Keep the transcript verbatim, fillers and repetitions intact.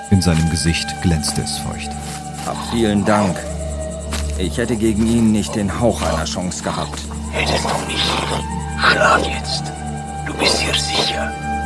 In seinem Gesicht glänzte es feucht. Hab vielen Dank. Ich hätte gegen ihn nicht den Hauch einer Chance gehabt. Hättest du nicht. Schlaf jetzt. Du bist hier sicher.